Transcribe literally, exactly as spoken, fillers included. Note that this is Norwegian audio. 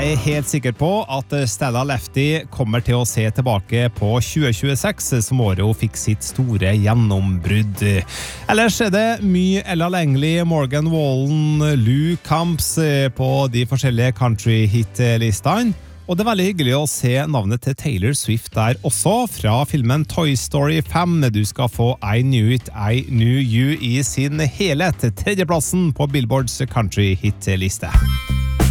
Jeg er helt sikker på at Stella Lefty kommer til å se tilbake på tjue tjueseks som året hun fikk sitt store gjennombrudd. Ellers er det mye Ella Langley, Morgan Wallen, Lou Camps på de forskjellige country-hit-listene. Og det er veldig hyggelig å se navnet til Taylor Swift der også, fra filmen Toy Story fem. Du skal få I Knew It, I Knew You i sin helhet, tredjeplassen på Billboards country-hit-liste.